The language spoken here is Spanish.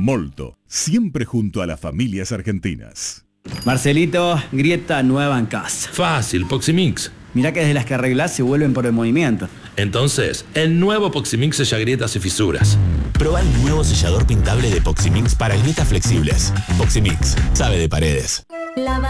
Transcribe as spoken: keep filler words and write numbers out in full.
Molto, siempre junto a las familias argentinas. Marcelito, grieta nueva en casa. Fácil, Poximix. Mirá que desde las que arreglás se vuelven por el movimiento. Entonces, el nuevo Poximix sella grietas y fisuras. Probá el nuevo sellador pintable de Poximix para grietas flexibles. Poximix, sabe de paredes.